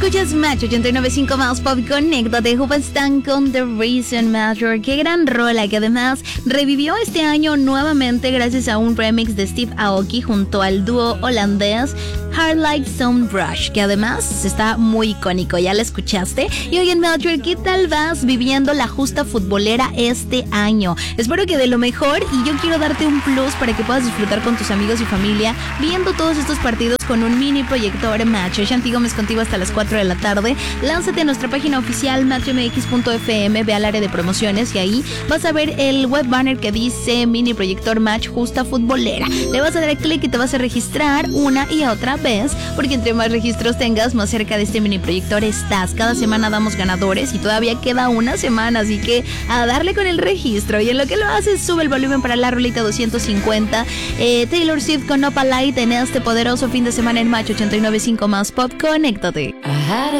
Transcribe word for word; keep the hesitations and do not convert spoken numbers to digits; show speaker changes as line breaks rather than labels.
Escuchas Match ochenta y nueve punto cinco más Pop, conéctate. Hoobastank con The Reason Matter. Qué gran rola que además revivió este año nuevamente gracias a un remix de Steve Aoki junto al dúo holandés Hard Like Stone Brush, que además está muy icónico, ya la escuchaste. Y hoy en Melcher, ¿qué tal vas viviendo la justa futbolera este año? Espero que de lo mejor, y yo quiero darte un plus para que puedas disfrutar con tus amigos y familia viendo todos estos partidos con un mini proyector Match. Shanti Gómez contigo hasta las cuatro de la tarde. Lánzate a nuestra página oficial match m x punto f m, ve al área de promociones y ahí vas a ver el web banner que dice mini proyector Match justa futbolera. Le vas a dar clic y te vas a registrar una y otra vez, porque entre más registros tengas, más cerca de este mini proyector estás. Cada semana damos ganadores y todavía queda una semana, así que a darle con el registro. Y en lo que lo haces, sube el volumen para la rolita doscientos cincuenta. Eh, Taylor Swift con Opalite en este poderoso fin de semana en Match ochenta y nueve punto cinco más Pop. Conéctate.